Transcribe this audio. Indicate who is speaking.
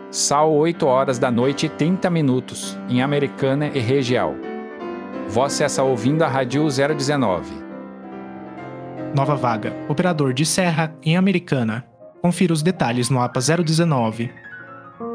Speaker 1: Sal 8 horas da noite e 30 minutos, em Americana e região. Você está ouvindo a Rádio 019.
Speaker 2: Nova vaga, operador de Serra em Americana. Confira os detalhes no APA 019.